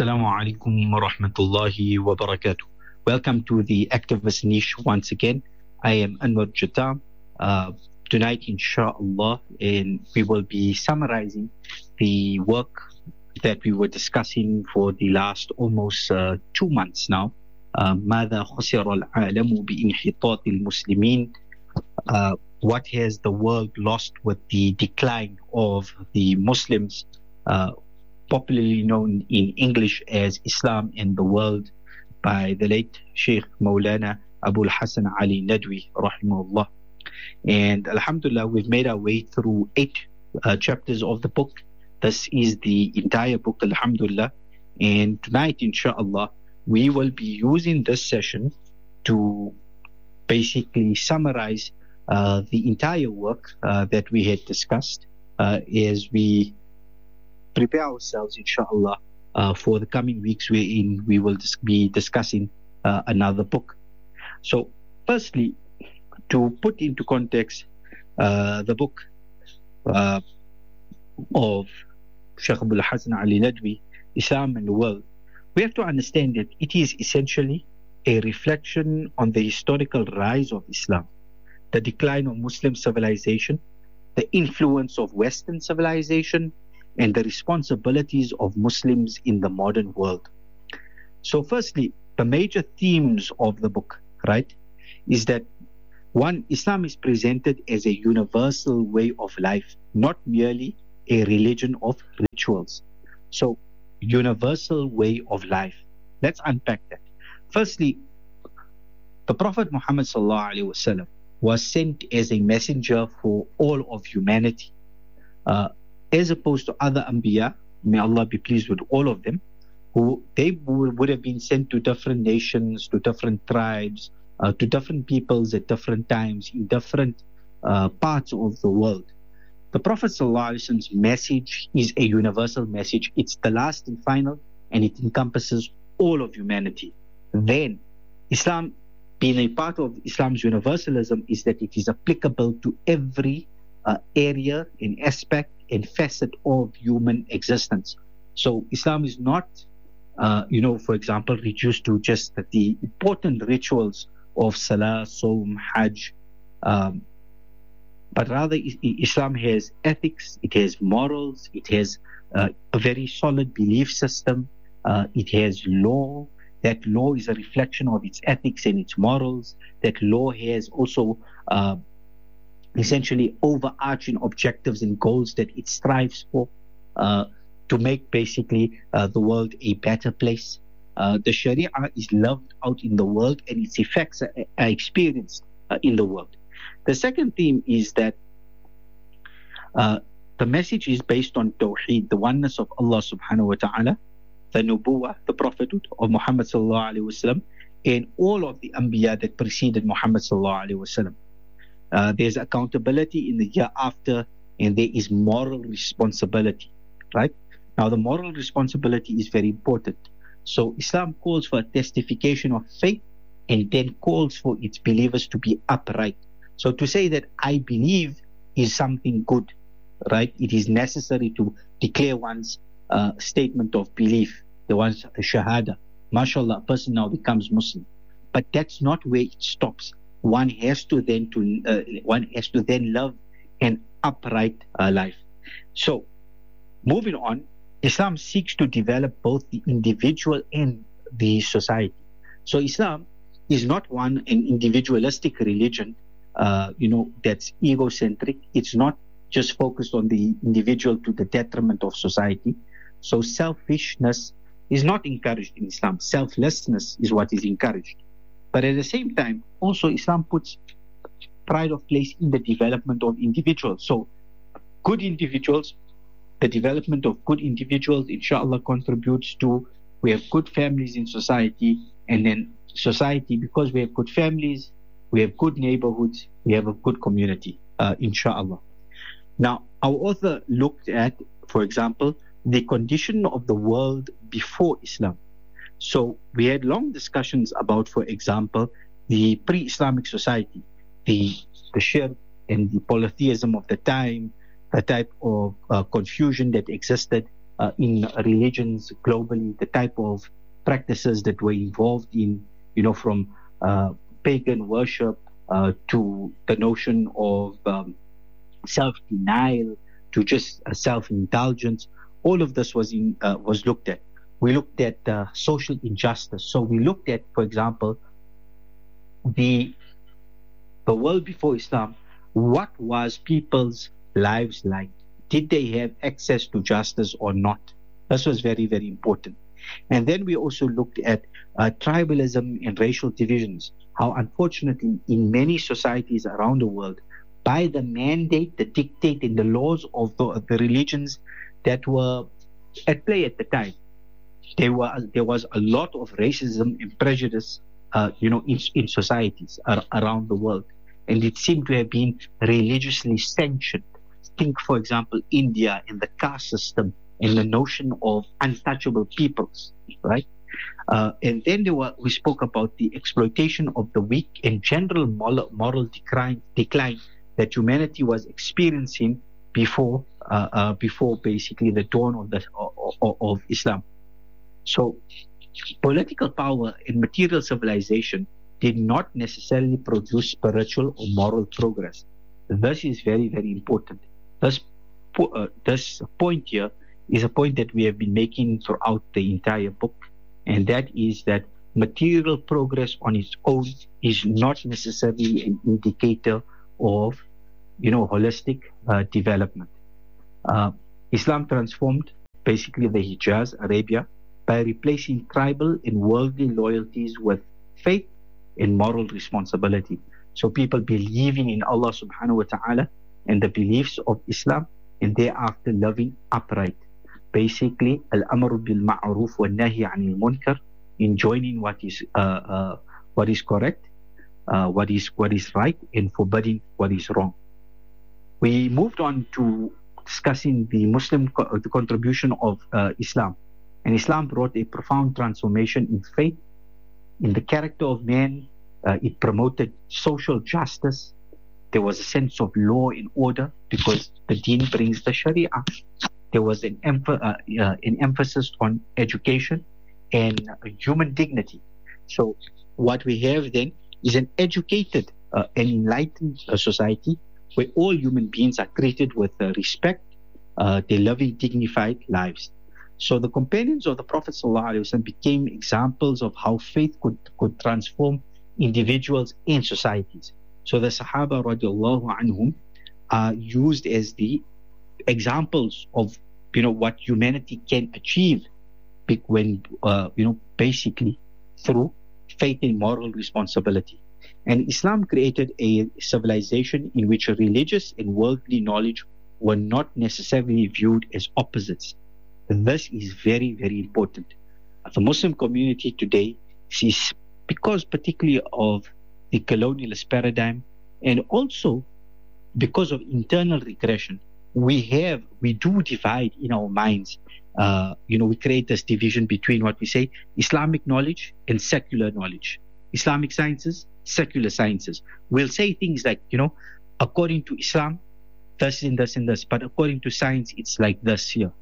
Assalamu alaikum wa rahmatullahi wa barakatuh. Welcome to the Activist Niche once again. I am Anwar Jatam. Tonight, inshallah, and we will be summarizing the work that we were discussing for the last almost 2 months now. ماذا خسر العالم بانحطاط المسلمين? What has the world lost with the decline of the Muslims, popularly known in English as Islam in the world, by the late Sheikh Maulana Abul Hassan Ali Nadwi, rahimahullah. And alhamdulillah, we've made our way through 8 chapters of the book. This is the entire book, alhamdulillah. And tonight, inshallah, we will be using this session to basically summarize the entire work that we had discussed as we prepare ourselves, inshallah, for the coming weeks wherein we will be discussing another book. So, firstly, to put into context the book of Sheikh Abul Hassan Ali Nadwi, Islam and the World, we have to understand that it is essentially a reflection on the historical rise of Islam, the decline of Muslim civilization, the influence of Western civilization, and the responsibilities of Muslims in the modern world. So firstly, the major themes of the book, right, is that one, Islam is presented as a universal way of life, not merely a religion of rituals. So, universal way of life. Let's unpack that. Firstly, the Prophet Muhammad sallallahu alaihi wasallam was sent as a messenger for all of humanity, as opposed to other Anbiya, may Allah be pleased with all of them, who they would have been sent to different nations, to different tribes, to different peoples at different times in different parts of the world. The Prophet ﷺ's message is a universal message. It's the last and final, and it encompasses all of humanity. Then, Islam, being a part of Islam's universalism, is that it is applicable to every area and aspect and facet of human existence. So, Islam is not, for example, reduced to just the important rituals of Salah, Sawm, Hajj, but rather Islam has ethics, it has morals, it has a very solid belief system, it has law. That law is a reflection of its ethics and its morals. That law has also essentially overarching objectives and goals that it strives for to make basically the world a better place. The Sharia is loved out in the world, and its effects are experienced in the world. The second theme is that the message is based on Tawheed, the oneness of Allah subhanahu wa ta'ala, the Nubuwah, the prophethood of Muhammad sallallahu alaihi wasallam, and all of the Anbiya that preceded Muhammad sallallahu alaihi wasallam. There's accountability in the hereafter, and there is moral responsibility, right? Now, the moral responsibility is very important. So, Islam calls for a testification of faith and then calls for its believers to be upright. So to say that I believe is something good, right? It is necessary to declare one's statement of belief, the one's shahada. MashaAllah, a person now becomes Muslim. But that's not where it stops. One has to then love an upright life. So, moving on, Islam seeks to develop both the individual and the society. So Islam is not an individualistic religion, that's egocentric. It's not just focused on the individual to the detriment of society. So selfishness is not encouraged in Islam. Selflessness is what is encouraged. But at the same time, also Islam puts pride of place in the development of individuals. So good individuals, the development of good individuals, inshallah, contributes to, we have good families in society, and then society, because we have good families, we have good neighborhoods, we have a good community, inshallah. Now, our author looked at, for example, the condition of the world before Islam. So we had long discussions about, for example, the pre-Islamic society, the shirk and the polytheism of the time, the type of confusion that existed in religions globally, the type of practices that were involved in, from pagan worship to the notion of self-denial to just self-indulgence. All of this was looked at. We looked at social injustice. So we looked at, for example, the world before Islam. What was people's lives like? Did they have access to justice or not? This was very, very important. And then we also looked at tribalism and racial divisions, how unfortunately in many societies around the world, by the mandate, the dictate, and the laws of the religions that were at play at the time, there was a lot of racism and prejudice, in societies around the world, and it seemed to have been religiously sanctioned. Think, for example, India and the caste system and the notion of untouchable peoples, right? And then we spoke about the exploitation of the weak and general moral decline that humanity was experiencing before basically the dawn of Islam. So political power and material civilization did not necessarily produce spiritual or moral progress. This is very, very important. This point here is a point that we have been making throughout the entire book, and that is that material progress on its own is not necessarily an indicator of, holistic development. Islam transformed basically the Hijaz, Arabia, by replacing tribal and worldly loyalties with faith and moral responsibility. So people believing in Allah subhanahu wa ta'ala and the beliefs of Islam, and thereafter living upright. Basically, al-amru bil ma'ruf wa nahi anil munkar, enjoining what is correct, what is right, and forbidding what is wrong. We moved on to discussing the contribution of Islam. And Islam brought a profound transformation in faith, in the character of man. It promoted social justice. There was a sense of law and order because the deen brings the Sharia. There was an emphasis on education and human dignity. So what we have then is an educated and enlightened society where all human beings are treated with respect, they living dignified lives. So the companions of the Prophet ﷺ became examples of how faith could transform individuals and societies. So the Sahaba radiallahu anhum are used as the examples of what humanity can achieve when basically through faith and moral responsibility. And Islam created a civilization in which religious and worldly knowledge were not necessarily viewed as opposites. This is very, very important. The Muslim community today sees, because particularly of the colonialist paradigm and also because of internal regression, we do divide in our minds. We create this division between what we say Islamic knowledge and secular knowledge. Islamic sciences, secular sciences. We'll say things like, according to Islam, this and this and this, but according to science, it's like this here.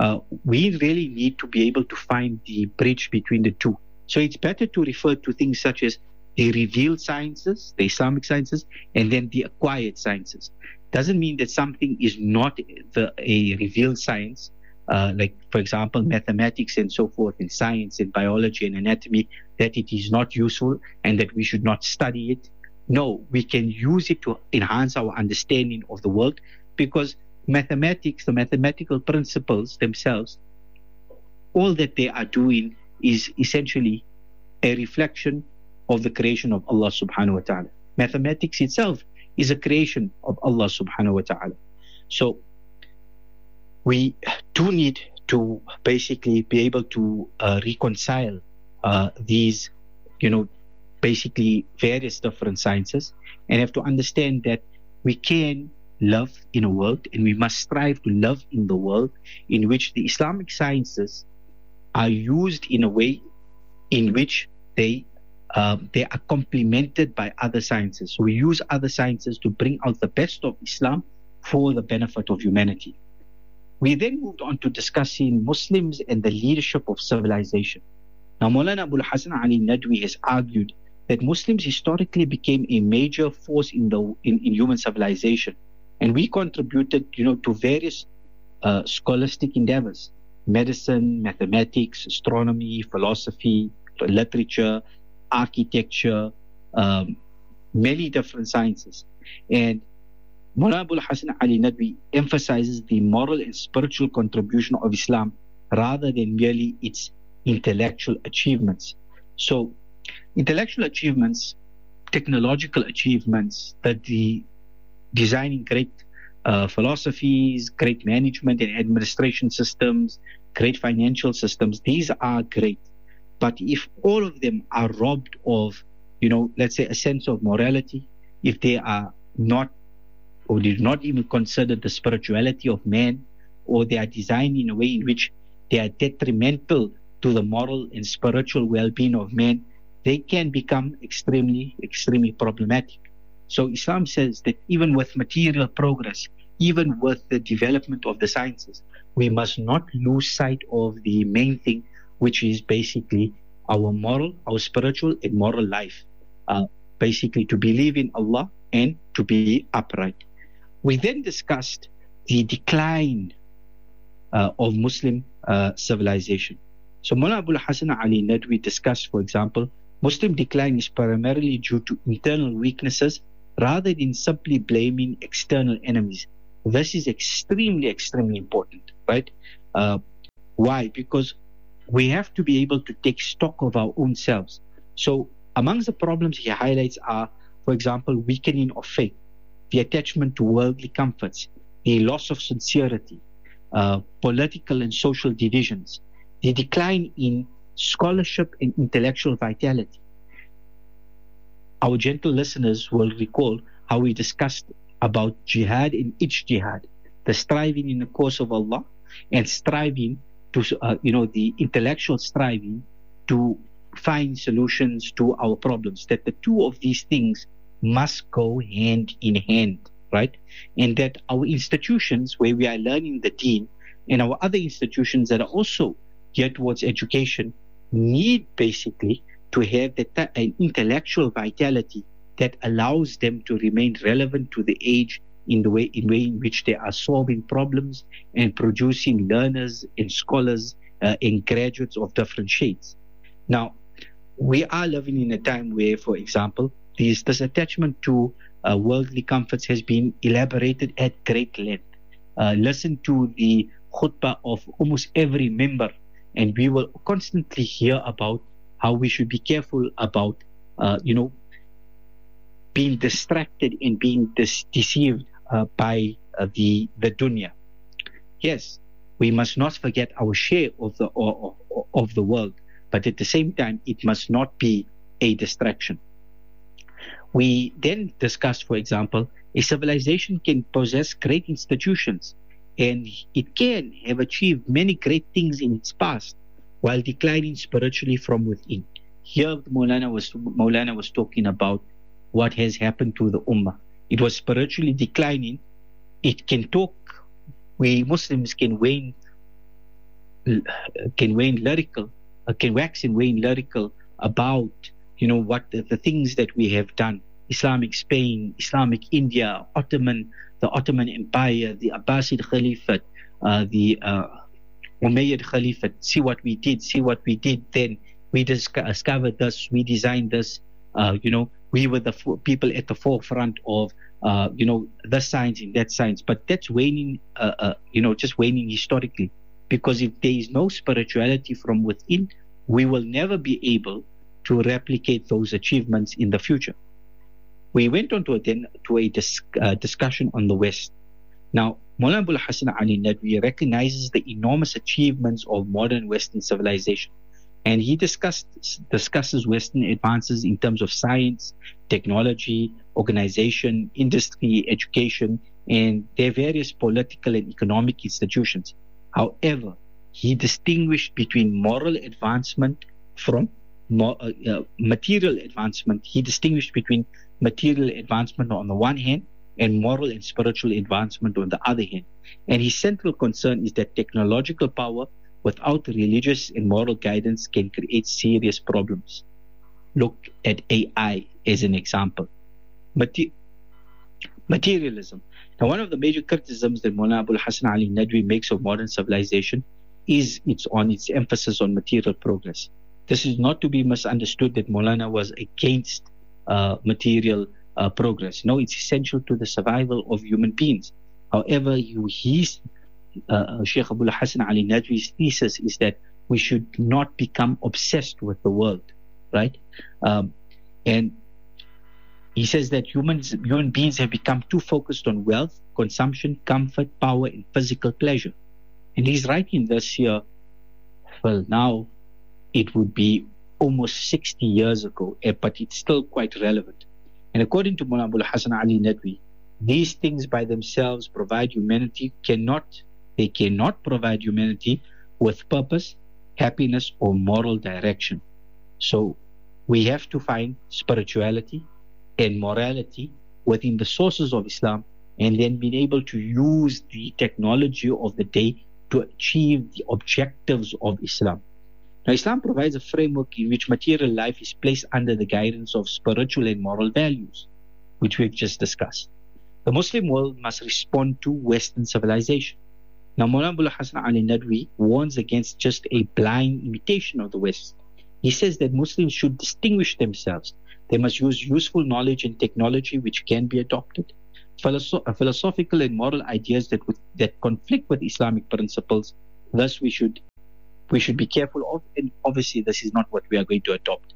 We really need to be able to find the bridge between the two. So it's better to refer to things such as the revealed sciences, the Islamic sciences, and then the acquired sciences. Doesn't mean that something is not a revealed science, like, for example, mathematics and so forth, and science and biology and anatomy, that it is not useful and that we should not study it. No, we can use it to enhance our understanding of the world, because mathematics, the mathematical principles themselves, all that they are doing is essentially a reflection of the creation of Allah subhanahu wa ta'ala. Mathematics itself is a creation of Allah subhanahu wa ta'ala. So we do need to basically be able to reconcile these, basically various different sciences, and have to understand that we can live in a world, and we must strive to live in the world in which the Islamic sciences are used in a way in which they are complemented by other sciences. So we use other sciences to bring out the best of Islam for the benefit of humanity. We then moved on to discussing Muslims and the leadership of civilization. Now, Maulana Abul Hasan Ali Nadwi has argued that Muslims historically became a major force in human civilization, and we contributed, to various scholastic endeavors: medicine, mathematics, astronomy, philosophy, literature, architecture, many different sciences. And Mullah Abul Hasan Ali Nadwi emphasizes the moral and spiritual contribution of Islam rather than merely its intellectual achievements. So, intellectual achievements, technological achievements, the designing great philosophies, great management and administration systems, great financial systems, these are great. But if all of them are robbed of, let's say, a sense of morality, if they are not, or did not even consider the spirituality of man, or they are designed in a way in which they are detrimental to the moral and spiritual well-being of man, they can become extremely, extremely problematic. So Islam says that even with material progress, even with the development of the sciences, we must not lose sight of the main thing, which is basically our moral, our spiritual and moral life. Basically to believe in Allah and to be upright. We then discussed the decline of Muslim civilization. So Mullah Abul Hasan Ali Nadwi discussed, for example, Muslim decline is primarily due to internal weaknesses rather than simply blaming external enemies. This is extremely, extremely important, right? Why? Because we have to be able to take stock of our own selves. So amongst the problems he highlights are, for example, weakening of faith, the attachment to worldly comforts, the loss of sincerity, political and social divisions, the decline in scholarship and intellectual vitality. Our gentle listeners will recall how we discussed about jihad and ijtihad, the striving in the cause of Allah and striving to, the intellectual striving to find solutions to our problems, that the two of these things must go hand in hand, right? And that our institutions where we are learning the deen and our other institutions that are also geared towards education need basically to have an intellectual vitality that allows them to remain relevant to the age in the way in which they are solving problems and producing learners and scholars and graduates of different shades. Now, we are living in a time where, for example, this attachment to worldly comforts has been elaborated at great length. Listen to the khutbah of almost every member, and we will constantly hear about how we should be careful about, being distracted and being deceived by the dunya. Yes, we must not forget our share of the world, but at the same time, it must not be a distraction. We then discussed, for example, a civilization can possess great institutions and it can have achieved many great things in its past while declining spiritually from within. Here, Maulana was talking about what has happened to the Ummah. It was spiritually declining. It can talk. We Muslims can wax and wane lyrical about what the things that we have done. Islamic Spain, Islamic India, the Ottoman Empire, the Abbasid Caliphate, the Umayyad Caliphate. See what we did then. We discovered this, we designed this, we were the people at the forefront of, the science and that science. But that's waning, just waning historically. Because if there is no spirituality from within, we will never be able to replicate those achievements in the future. We went on to a discussion on the West. Now, Mullah Abul Hasan Ali Nadwi recognizes the enormous achievements of modern Western civilization. And he discusses Western advances in terms of science, technology, organization, industry, education, and their various political and economic institutions. However, he distinguished between moral advancement from material advancement. He distinguished between material advancement on the one hand and moral and spiritual advancement on the other hand. And his central concern is that technological power without religious and moral guidance can create serious problems. Look at AI as an example. Materialism. Now, one of the major criticisms that Mullah Abul Hassan Ali Nadwi makes of modern civilization is its emphasis on material progress. This is not to be misunderstood that Maulana was against material progress. No, it's essential to the survival of human beings. However, Sheikh Abul Hassan Ali Nadwi's thesis is that we should not become obsessed with the world, right? And he says that human beings have become too focused on wealth, consumption, comfort, power, and physical pleasure. And he's writing this here, well, now it would be almost 60 years ago, but it's still quite relevant. And according to Mullah Abul Hassan Ali Nadwi, these things by themselves provide humanity they cannot provide humanity with purpose, happiness, or moral direction. So we have to find spirituality and morality within the sources of Islam, and then being able to use the technology of the day to achieve the objectives of Islam. Now, Islam provides a framework in which material life is placed under the guidance of spiritual and moral values, which we've just discussed. The Muslim world must respond to Western civilization. Now, Mullah Abul Hassan Ali Nadwi warns against just a blind imitation of the West. He says that Muslims should distinguish themselves. They must use useful knowledge and technology which can be adopted. Philosophical and moral ideas that conflict with Islamic principles, thus we should be careful of, and obviously this is not what we are going to adopt.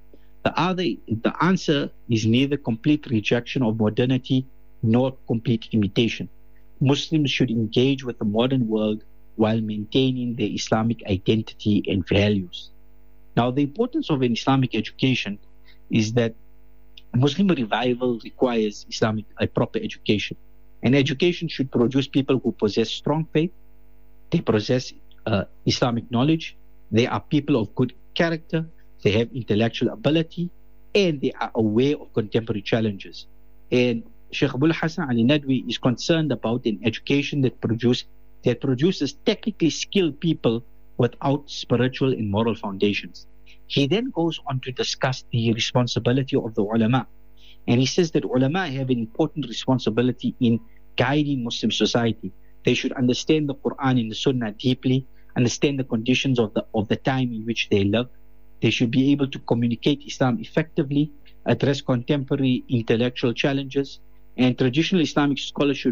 The answer is neither complete rejection of modernity nor complete imitation. Muslims should engage with the modern world while maintaining their Islamic identity and values. Now, the importance of an Islamic education is that Muslim revival requires a proper education. And education should produce people who possess strong faith, they possess Islamic knowledge, they are people of good character, they have intellectual ability, and they are aware of contemporary challenges. And Sheikh Abul Hassan Ali Nadwi is concerned about an education that produces technically skilled people without spiritual and moral foundations. He then goes on to discuss the responsibility of the ulama. And he says that ulama have an important responsibility in guiding Muslim society. They should understand the Quran and the Sunnah deeply, understand the conditions of the time in which they live. They should be able to communicate Islam effectively, address contemporary intellectual challenges, and traditional Islamic scholarship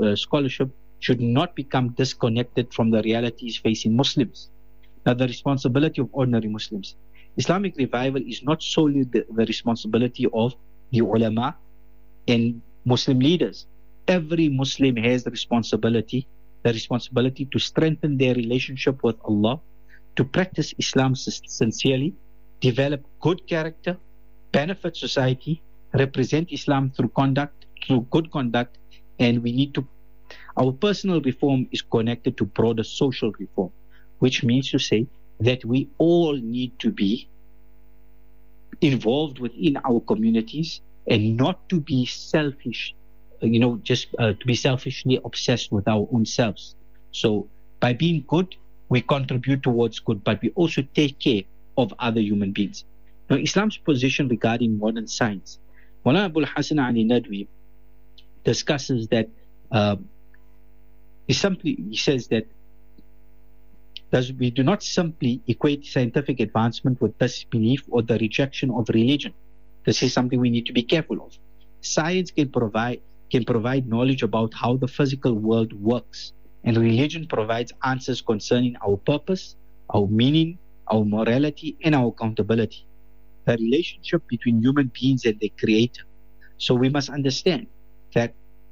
should not become disconnected from the realities facing Muslims. Now, the responsibility of ordinary Muslims. Islamic revival is not solely the responsibility of the ulama and Muslim leaders. Every Muslim has the responsibility to strengthen their relationship with Allah, to practice Islam sincerely, develop good character, benefit society, represent Islam through good conduct, and our personal reform is connected to broader social reform, which means to say that we all need to be involved within our communities and not to be selfish, to be selfishly obsessed with our own selves. So by being good, we contribute towards good, but we also take care of other human beings. Now, Islam's position regarding modern science. Mullah Abul Hassan Ali Nadwi discusses that he says that we do not simply equate scientific advancement with disbelief or the rejection of religion. This is something we need to be careful of. Science can provide knowledge about how the physical world works, and religion provides answers concerning our purpose, our meaning, our morality, and our accountability. The relationship between human beings and their Creator. So we must understand that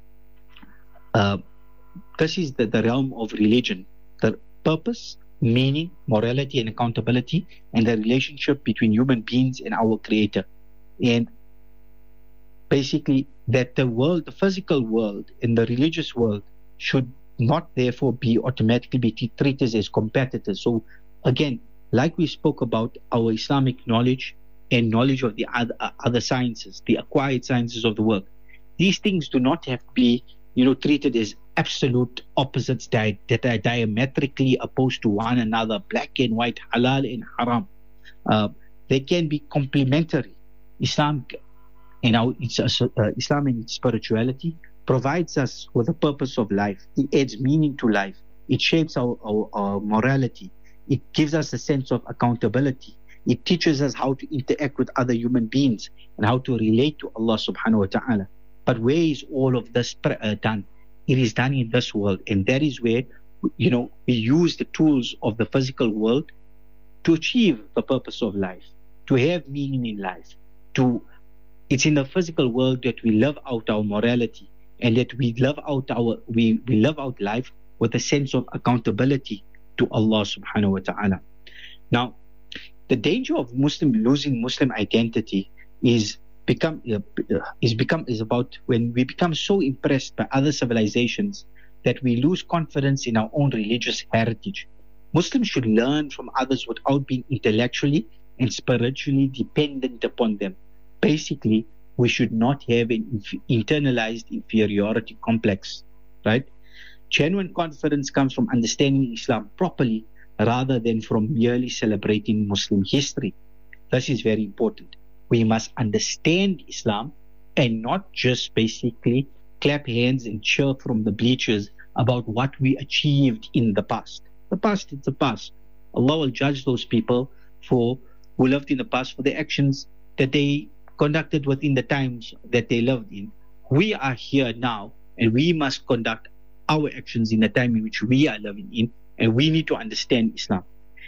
this is the realm of religion. The purpose, meaning, morality, and accountability, and the relationship between human beings and our Creator. And basically that the physical world and the religious world should not therefore be automatically be treated as competitors. So again, like we spoke about our Islamic knowledge and knowledge of the other sciences, the acquired sciences of the world, these things do not have to be, treated as absolute opposites that are diametrically opposed to one another, black and white, halal and haram. They can be complementary. Islam and its spirituality provides us with a purpose of life. It adds meaning to life. It shapes our morality. It gives us a sense of accountability. It teaches us how to interact with other human beings and how to relate to Allah subhanahu wa ta'ala. But where is all of this done? It is done in this world, and that is where we use the tools of the physical world to achieve the purpose of life, to have meaning in life. It's in the physical world that we live out our morality, and that we live out life with a sense of accountability to Allah subhanahu wa ta'ala. Now, the danger of losing Muslim identity is about when we become so impressed by other civilizations that we lose confidence in our own religious heritage. Muslims should learn from others without being intellectually and spiritually dependent upon them. Basically, we should not have an internalized inferiority complex, right? Genuine confidence comes from understanding Islam properly rather than from merely celebrating Muslim history. This is very important. We must understand Islam and not just basically clap hands and cheer from the bleachers about what we achieved in the past. The past is the past. Allah will judge those people who lived in the past for the actions that they conducted within the times that they lived in. We are here now, and we must conduct our actions in the time in which we are living in, and we need to understand Islam.